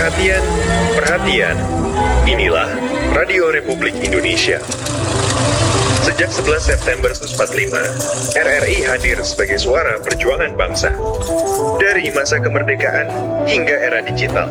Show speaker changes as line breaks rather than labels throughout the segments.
Perhatian, perhatian. Inilah Radio Republik Indonesia. Sejak 11 September 1945, RRI hadir sebagai suara perjuangan bangsa. Dari masa kemerdekaan hingga era digital.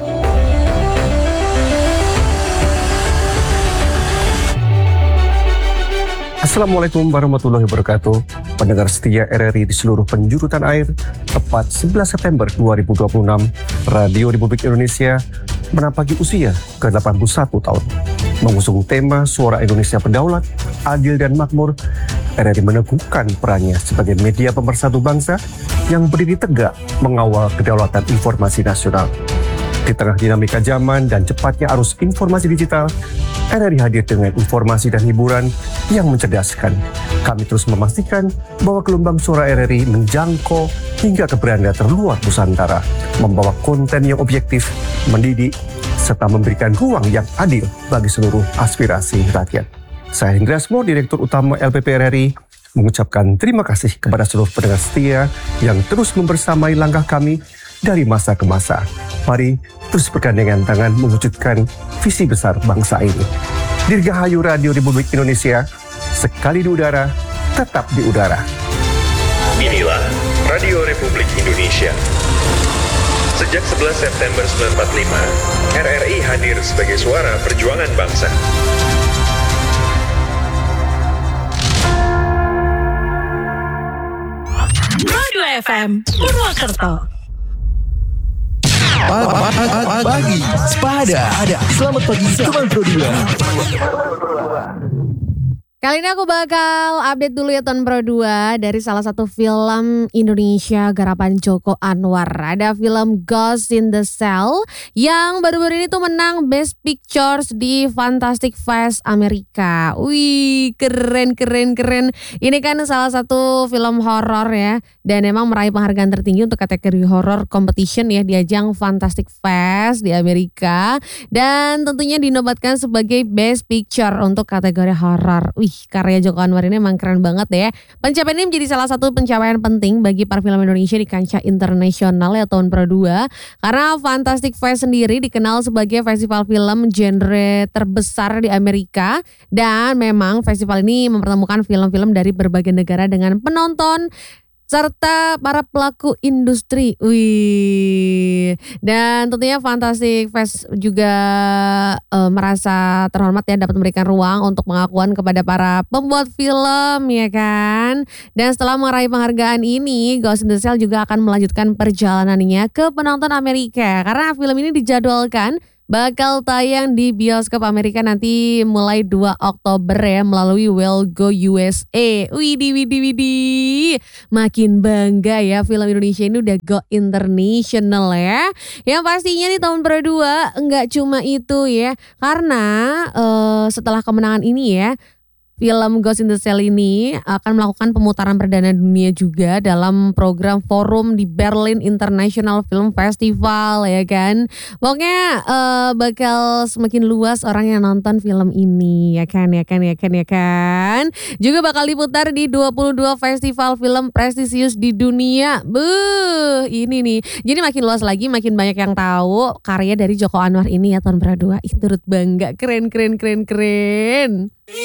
Assalamualaikum warahmatullahi wabarakatuh. Pendengar setia RRI di seluruh penjuru tanah air, tepat 11 September 2026, Radio Republik Indonesia menapaki usia ke-81 tahun. Mengusung tema Suara Indonesia Berdaulat, Adil dan Makmur, RRI meneguhkan perannya sebagai media pemersatu bangsa yang berdiri tegak mengawal kedaulatan informasi nasional. Di tengah dinamika zaman dan cepatnya arus informasi digital, RRI hadir dengan informasi dan hiburan yang mencerdaskan. Kami terus memastikan bahwa gelombang suara RRI menjangkau hingga ke beranda terluar Nusantara, membawa konten yang objektif, mendidik, serta memberikan ruang yang adil bagi seluruh aspirasi rakyat. Saya Hendra Asmo, Direktur Utama LPP RRI, mengucapkan terima kasih kepada seluruh pendengar setia yang terus membersamai langkah kami dari masa ke masa. Mari terus bergandengan tangan mewujudkan visi besar bangsa ini. Dirgahayu Radio Republik Indonesia, sekali di udara, tetap di udara.
Inilah Radio Republik Indonesia. Sejak 11 September 1945, RRI hadir sebagai suara perjuangan bangsa.
Pro 2 FM Purwokerto.
Pagi Sepada. Selamat pagi teman Pro 2.
Kali ini aku bakal update dulu ya Ton Pro 2 dari salah satu film Indonesia garapan Joko Anwar. Ada film Ghost in the Shell yang baru-baru ini tuh menang Best Pictures di Fantastic Fest Amerika. Wih, keren. Ini kan salah satu film horor ya, dan emang meraih penghargaan tertinggi untuk kategori horror competition ya di ajang Fantastic Fest di Amerika, dan tentunya dinobatkan sebagai Best Picture untuk kategori horror. Wih, karya Joko Anwar ini emang keren banget ya. Pencapaian ini menjadi salah satu pencapaian penting bagi para film Indonesia di kancah internasional ya tahun Pro 2. Karena Fantastic Fest sendiri dikenal sebagai festival film genre terbesar di Amerika. Dan memang festival ini mempertemukan film-film dari berbagai negara dengan penonton serta para pelaku industri. Wih. Dan tentunya Fantastic Fest juga merasa terhormat ya dapat memberikan ruang untuk pengakuan kepada para pembuat film ya kan. Dan setelah meraih penghargaan ini, Ghost in the Shell juga akan melanjutkan perjalanannya ke penonton Amerika. Karena film ini dijadwalkan bakal tayang di bioskop Amerika nanti mulai 2 Oktober ya melalui Well Go USA. Widih. Makin bangga ya film Indonesia ini udah go international ya. Yang pastinya nih tahun Pro 2 enggak cuma itu ya. Karena setelah kemenangan ini ya, film Ghost in the Shell ini akan melakukan pemutaran perdana dunia juga dalam program forum di Berlin International Film Festival ya kan. Pokoknya bakal semakin luas orang yang nonton film ini ya kan. Juga bakal diputar di 22 festival film prestisius di dunia. Ini nih. Jadi makin luas lagi, makin banyak yang tahu karya dari Joko Anwar ini ya tahun Pro 2. Turut bangga, keren.